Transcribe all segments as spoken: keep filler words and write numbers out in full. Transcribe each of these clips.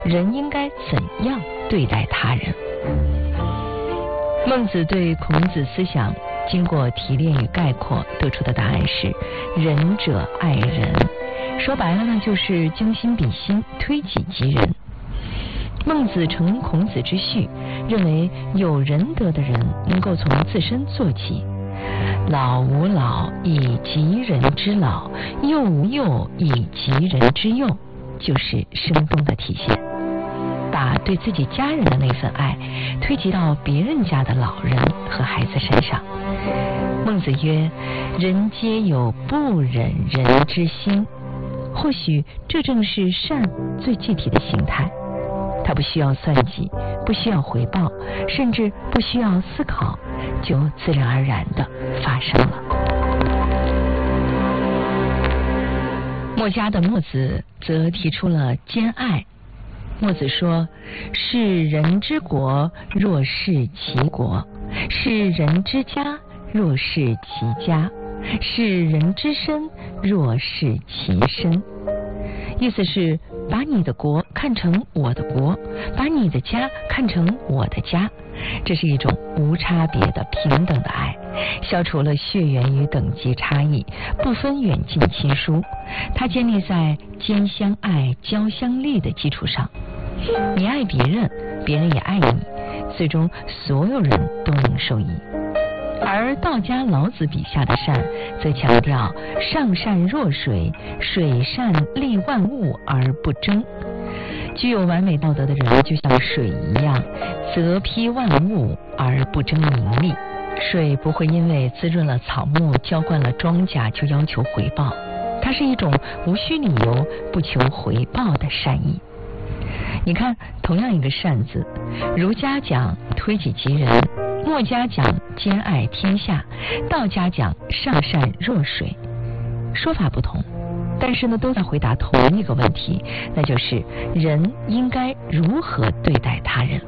人应该怎样对待他人。孟子对孔子思想经过提炼与概括得出的答案是仁者爱人，说白了呢就是将心比心，推己及人。孟子承孔子之序，认为有仁德的人能够从自身做起，老吾老以及人之老，幼吾幼以及人之幼，就是生动的体现。把对自己家人的那份爱推及到别人家的老人和孩子身上。孟子曰：人皆有不忍人之心。或许这正是善最具体的形态，它不需要算计，不需要回报，甚至不需要思考，就自然而然地发生了。墨家的墨子则提出了兼爱。墨子说：是人之国，若是其国；是人之家，若是其家；是人之身，若是其身。意思是把你的国看成我的国，把你的家看成我的家，这是一种无差别的平等的爱，消除了血缘与等级差异，不分远近亲疏。它建立在兼相爱、交相利的基础上。你爱别人，别人也爱你，最终所有人都能受益。而道家老子笔下的善，则强调上善若水，水善利万物而不争。具有完美道德的人就像水一样，泽披万物而不争名利。水不会因为滋润了草木、浇灌了庄稼就要求回报，它是一种无需理由、不求回报的善意。你看，同样一个善字，儒家讲推己及人，墨家讲兼爱天下，道家讲上善若水，说法不同，但是呢都在回答同一个问题，那就是人应该如何对待他人。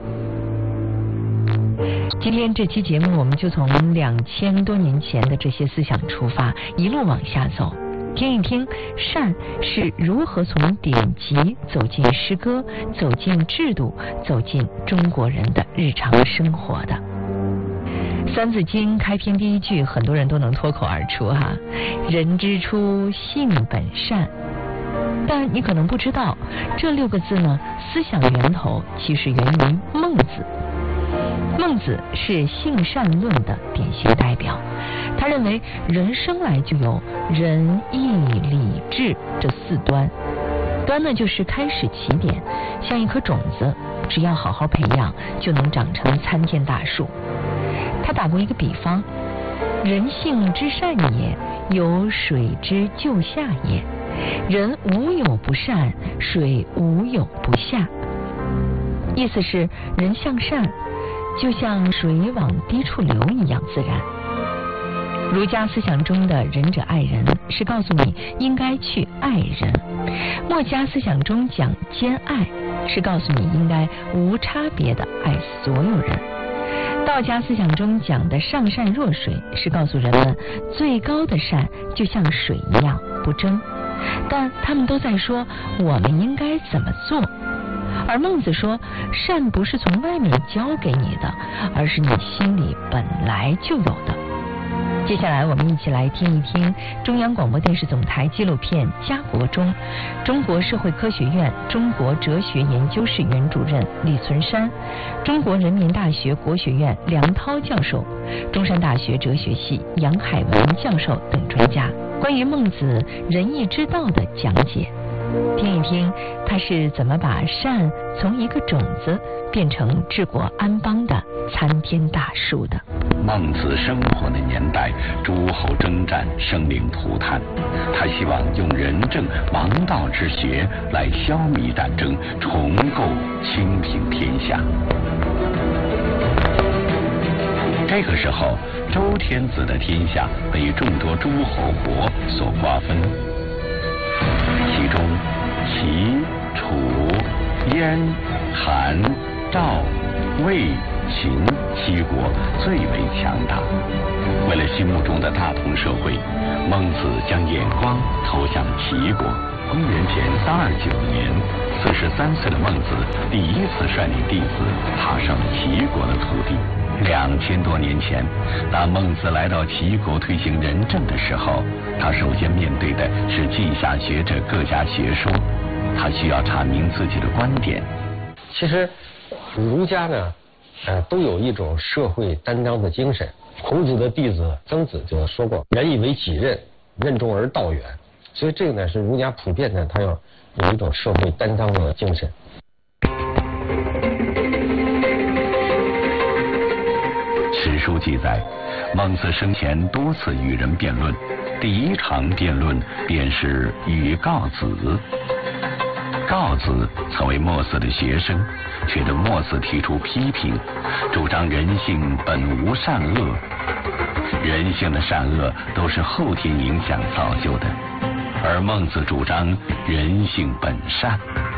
今天这期节目我们就从两千多年前的这些思想出发，一路往下走，听一听善是如何从典籍走进诗歌，走进制度，走进中国人的日常生活的。三字经开篇第一句很多人都能脱口而出哈，人之初性本善。但你可能不知道，这六个字呢，思想源头其实源于孟子。孟子是性善论的典型代表，他认为人生来就有仁义礼智这四端，端呢就是开始起点，像一颗种子，只要好好培养，就能长成参天大树。他打过一个比方，人性之善也，有水之就下也。人无有不善，水无有不下。意思是人向善就像水往低处流一样自然。儒家思想中的仁者爱人，是告诉你应该去爱人；墨家思想中讲兼爱，是告诉你应该无差别的爱所有人；道家思想中讲的上善若水，是告诉人们最高的善就像水一样不争，但他们都在说我们应该怎么做。而孟子说，善不是从外面教给你的，而是你心里本来就有的。接下来我们一起来听一听中央广播电视总台纪录片《家国中》，中国社会科学院中国哲学研究室原主任李存山，中国人民大学国学院梁涛教授，中山大学哲学系杨海文教授等专家关于孟子仁义之道的讲解。听一听他是怎么把善从一个种子变成治国安邦的参天大树的。 孟子生活的年代，诸侯征战，生灵涂炭，他希望用仁政王道之学来消弭战争，重构清平天下。这个时候，周天子的天下被众多诸侯国所瓜分，其中齐、楚、燕、韩、赵、魏、秦七国最为强大。为了心目中的大同社会，孟子将眼光投向齐国。 公元前三二九年，四十三岁的孟子第一次率领弟子踏上了齐国的土地。两千多年前，当孟子来到齐国推行仁政的时候，他首先面对的是稷下学者各家学说，他需要阐明自己的观点。 其实，儒家呢，呃，都有一种社会担当的精神。孔子的弟子曾子就说过：“仁以为己任，任重而道远。”所以这个呢是儒家普遍的，他要有一种社会担当的精神。 史书记载，孟子生前多次与人辩论，第一场辩论便是与告子。告子曾为墨子的学生，却对墨子提出批评，主张人性本无善恶，人性的善恶都是后天影响造就的，而孟子主张人性本善。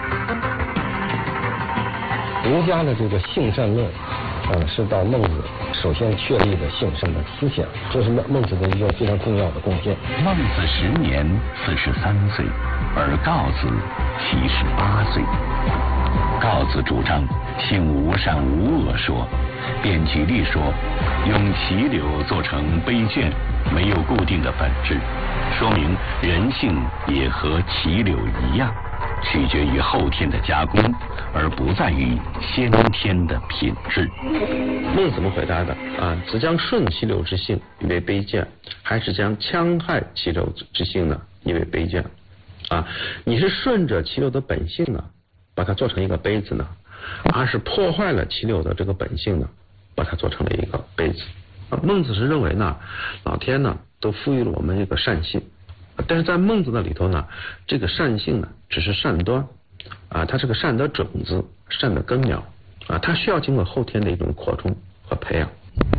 儒家的这个性善论，呃，是到孟子首先确立的性善的思想，这是孟孟子的一个非常重要的贡献。 孟子时年四十三岁，而告子七十八岁。告子主张性无善无恶说，便举例说，用齐柳做成杯卷，没有固定的本质，说明人性也和齐柳一样，取决于后天的加工，而不在于先天的品质。 孟子怎么回答的啊？只将顺其流之性以为卑贱，还是将戕害其流之性呢以为卑贱？啊，你是顺着齐流的本性呢，把它做成一个杯子呢，而是破坏了齐流的这个本性呢，把它做成了一个杯子。啊，孟子是认为呢，老天呢都赋予了我们一个善性，但是在孟子的里头呢，这个善性呢只是善端，啊，它是个善的种子，善的根苗，啊，它需要经过后天的一种扩充和培养。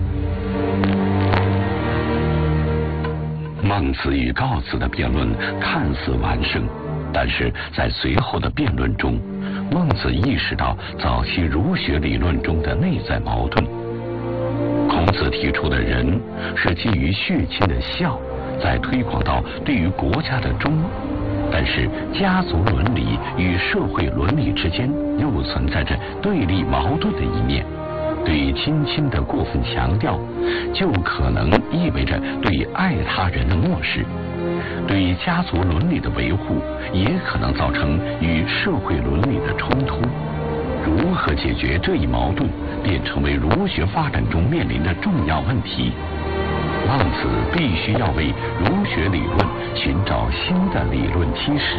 孟子与告子的辩论看似完胜，但是在随后的辩论中，孟子意识到早期儒学理论中的内在矛盾。孔子提出的仁是基于血亲的孝，再推广到对于国家的忠，但是家族伦理与社会伦理之间又存在着对立矛盾的一面。对于亲亲的过分强调，就可能意味着对爱他人的漠视；对于家族伦理的维护，也可能造成与社会伦理的冲突。如何解决这一矛盾，便成为儒学发展中面临的重要问题。孟子必须要为儒学理论寻找新的理论基石。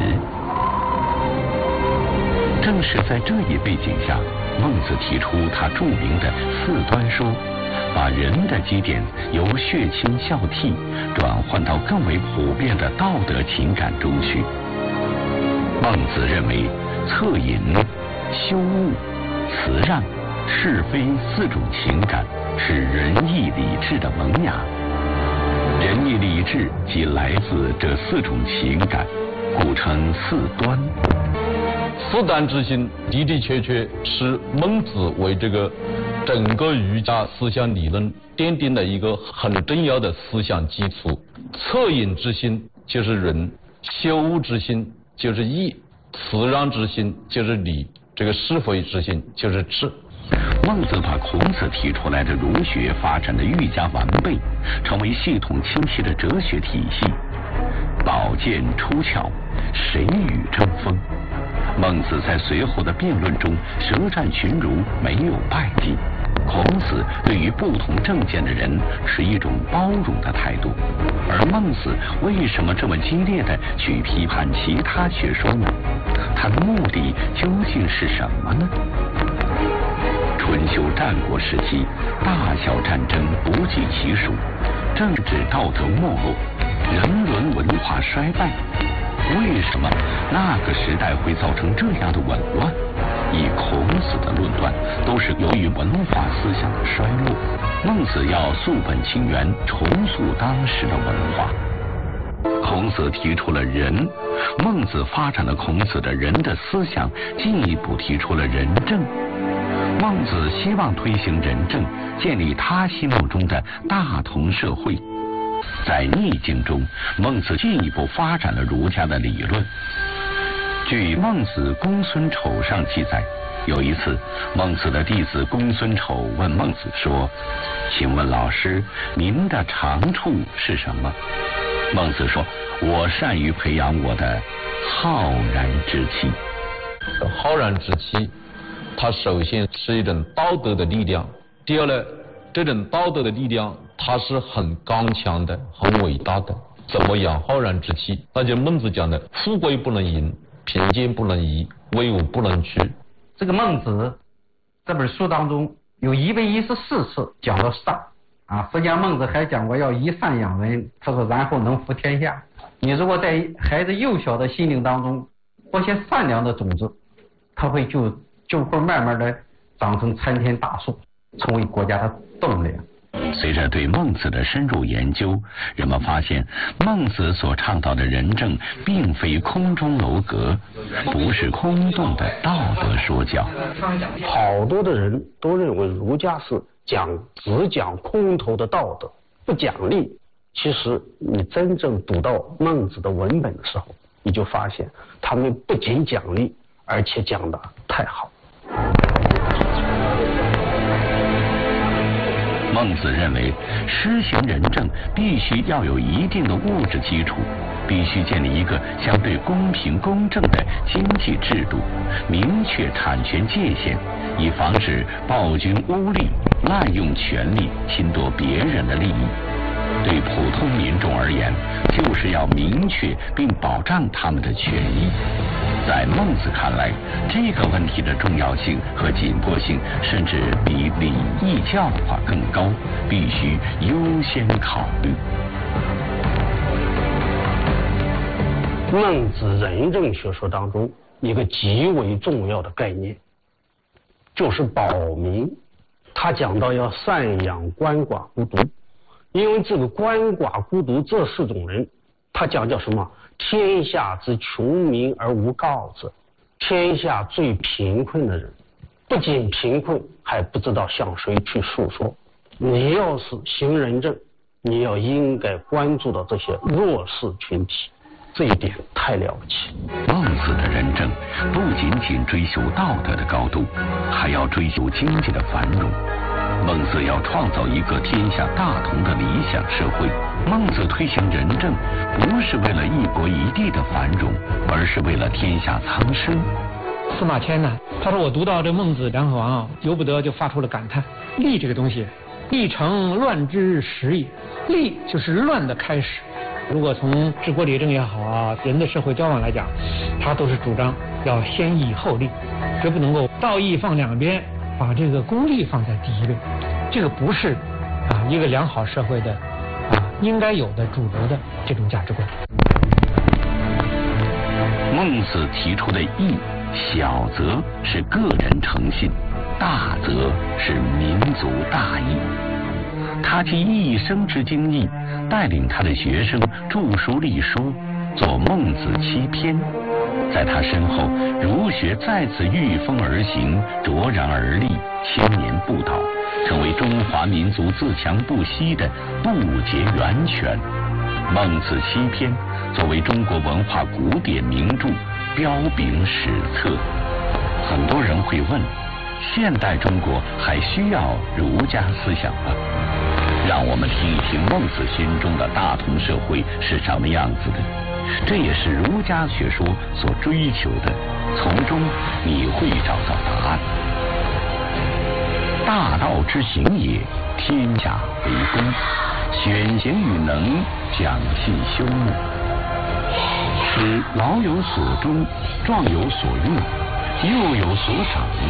正是在这一背景下，孟子提出他著名的四端说，把人的基点由血亲孝悌转换到更为普遍的道德情感中去。孟子认为，恻隐、羞恶、慈让、是非四种情感是仁义礼智的萌芽。仁义礼智即来自这四种情感，故称四端。 四端之心的的确确是孟子为这个整个儒家思想理论奠定了一个很重要的思想基础。恻隐之心就是仁，羞恶之心就是义，慈让之心就是礼，这个是非之心就是智。 孟子把孔子提出来的儒学发展的愈加完备，成为系统清晰的哲学体系。宝剑出鞘，谁与争锋？孟子在随后的辩论中舌战群儒，没有败绩。孔子对于不同政见的人持一种包容的态度，而孟子为什么这么激烈的去批判其他学说呢？他的目的究竟是什么呢？春秋战国时期，大小战争不计其数，政治道德没落，人伦文化衰败。为什么那个时代会造成这样的紊乱？以孔子的论断，都是由于文化思想的衰落。孟子要溯本清源，重塑当时的文化。孔子提出了仁，孟子发展了孔子的仁的思想，进一步提出了仁政。孟子希望推行仁政，建立他心目中的大同社会。在逆境中，孟子进一步发展了儒家的理论。 据《孟子·公孙丑》上记载，有一次，孟子的弟子公孙丑问孟子说：“请问老师，您的长处是什么？”孟子说：“我善于培养我的浩然之气。” 浩然之气，它首先是一种道德的力量。第二呢，这种道德的力量，它是很刚强的，很伟大的。怎么养浩然之气？那就孟子讲的：富贵不能淫，贫贱不能移，威武不能屈。 这个孟子这本书当中有一百一十四次讲到善啊，实际上孟子还讲过要以善养人，他说然后能服天下。你如果在孩子幼小的心灵当中播些善良的种子，他会就就会慢慢的长成参天大树，成为国家的栋梁。 随着对孟子的深入研究，人们发现孟子所倡导的仁政并非空中楼阁，不是空洞的道德说教。 好多的人都认为儒家是讲只讲空头的道德，不讲理。其实你真正读到孟子的文本的时候，你就发现他们不仅讲理，而且讲得太好。 孟子认为，施行仁政必须要有一定的物质基础，必须建立一个相对公平公正的经济制度，明确产权界限，以防止暴君污吏滥用权力侵夺别人的利益。对普通民众而言，就是要明确并保障他们的权益。在孟子看来，这个问题的重要性和紧迫性甚至比礼义教化更高，必须优先考虑。 孟子仁政学说当中一个极为重要的概念就是保民。他讲到要赡养鳏寡孤独，因为这个鳏寡孤独这四种人，他讲叫什么？天下之穷民而无告者，天下最贫困的人，不仅贫困，还不知道向谁去诉说。你要是行仁政，你要应该关注到这些弱势群体，这一点太了不起。 孟子的仁政不仅仅追求道德的高度，还要追求经济的繁荣。孟子要创造一个天下大同的理想社会。孟子推行仁政，不是为了一国一地的繁荣，而是为了天下苍生。 司马迁呢，他说我读到这孟子两口啊，由不得就发出了感叹：利这个东西，利成乱之始也。利就是乱的开始。如果从治国理政也好啊，人的社会交往来讲，他都是主张要先义后利，绝不能够道义放两边，把这个功利放在第一位。这个不是啊一个良好社会的啊应该有的主流的这种价值观。 孟子提出的义，小则是个人诚信，大则是民族大义。他集一生之精义，带领他的学生著书立说，做孟子七篇。在他身后，儒学再次御风而行，卓然而立，千年不倒，成为中华民族自强不息的不竭源泉。孟子七篇作为中国文化古典名著，彪炳史册。很多人会问，现代中国还需要儒家思想吗？让我们听一听孟子心中的大同社会是什么样子的，这也是儒家学说所追求的，从中你会找到答案。大道之行也，天下为公，选贤与能，讲信修睦，使老有所终，壮有所用，幼有所长。